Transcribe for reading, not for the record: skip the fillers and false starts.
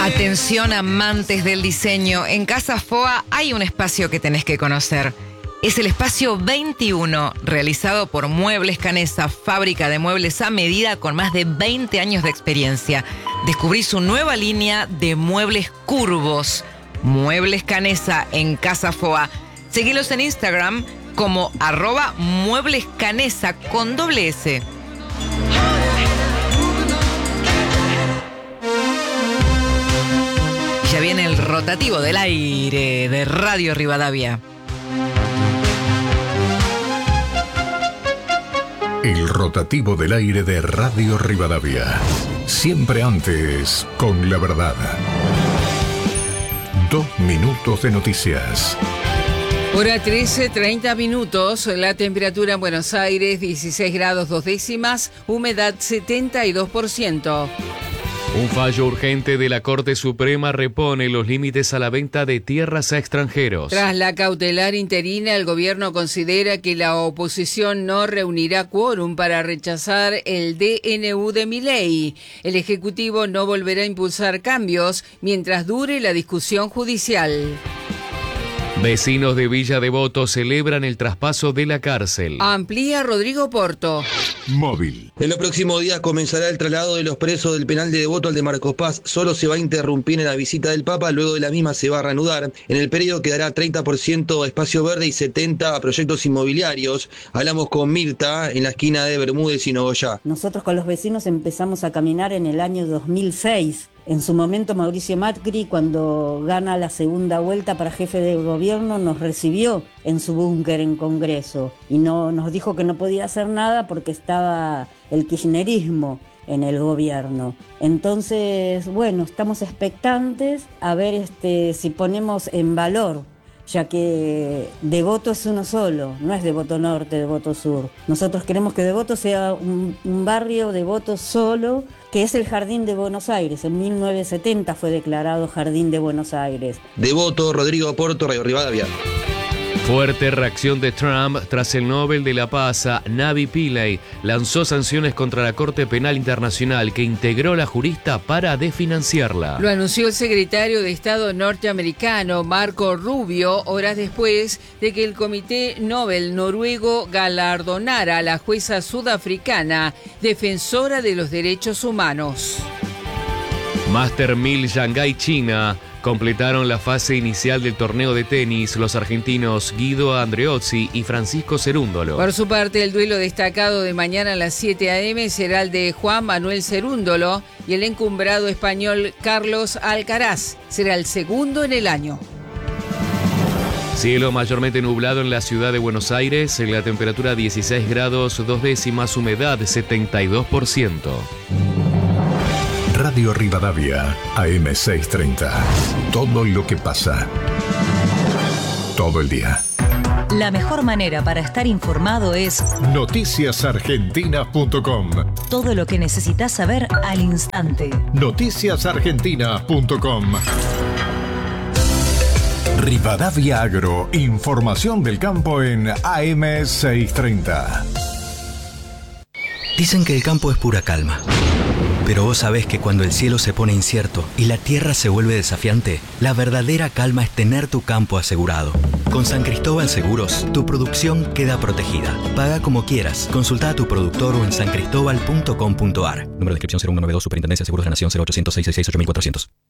Atención amantes del diseño, en Casa Foa hay un espacio que tenés que conocer. Es el espacio 21, realizado por Muebles Canesa, fábrica de muebles a medida con más de 20 años de experiencia. Descubrí su nueva línea de muebles curvos. Muebles Canesa en Casa Foa. Seguilos en Instagram como @mueblescanesa con ss. Ya viene el rotativo del aire de Radio Rivadavia. El rotativo del aire de Radio Rivadavia. Siempre antes con la verdad. 2 minutos de noticias. Hora 13, 30 minutos. La temperatura en Buenos Aires, 16 grados 2 décimas. Humedad 72%. Un fallo urgente de la Corte Suprema repone los límites a la venta de tierras a extranjeros. Tras la cautelar interina, el gobierno considera que la oposición no reunirá quórum para rechazar el DNU de Milei. El Ejecutivo no volverá a impulsar cambios mientras dure la discusión judicial. Vecinos de Villa Devoto celebran el traspaso de la cárcel. Amplía Rodrigo Porto. Móvil. En los próximos días comenzará el traslado de los presos del penal de Devoto al de Marcos Paz. Solo se va a interrumpir en la visita del Papa, luego de la misma se va a reanudar. En el periodo quedará 30% espacio verde y 70% a proyectos inmobiliarios. Hablamos con Mirta en la esquina de Bermúdez y Nogoyá. Nosotros con los vecinos empezamos a caminar en el año 2006. En su momento Mauricio Macri, cuando gana la segunda vuelta para jefe de gobierno, nos recibió en su búnker en Congreso y no nos dijo que no podía hacer nada porque estaba el kirchnerismo en el gobierno. Entonces, bueno, estamos expectantes a ver si ponemos en valor, ya que Devoto es uno solo, no es Devoto Norte, Devoto Sur. Nosotros queremos que Devoto sea un barrio Devoto solo, que es el Jardín de Buenos Aires. En 1970 fue declarado Jardín de Buenos Aires. Devoto, Rodrigo Porto, Radio Rivadavia. Fuerte reacción de Trump tras el Nobel de la Paz. Navi Pillay lanzó sanciones contra la Corte Penal Internacional que integró la jurista para desfinanciarla. Lo anunció el secretario de Estado norteamericano Marco Rubio horas después de que el Comité Nobel noruego galardonara a la jueza sudafricana defensora de los derechos humanos. Master 1000 Shanghái, China. Completaron la fase inicial del torneo de tenis los argentinos Guido Andreozzi y Francisco Cerúndolo. Por su parte, el duelo destacado de mañana a las 7 a.m. será el de Juan Manuel Cerúndolo y el encumbrado español Carlos Alcaraz. Será el segundo en el año. Cielo mayormente nublado en la ciudad de Buenos Aires, en la temperatura 16 grados 2 décimas, humedad 72%. Radio Rivadavia, AM630. Todo lo que pasa. Todo el día. La mejor manera para estar informado es noticiasargentina.com. Todo lo que necesitas saber al instante. Noticiasargentina.com. Rivadavia Agro, información del campo en AM630. Dicen que el campo es pura calma. Pero vos sabés que cuando el cielo se pone incierto y la tierra se vuelve desafiante, la verdadera calma es tener tu campo asegurado. Con San Cristóbal Seguros, tu producción queda protegida. Paga como quieras. Consulta a tu productor o en sancristobal.com.ar. Número de inscripción 0192, Superintendencia de Seguros de la Nación 0800 666 8400.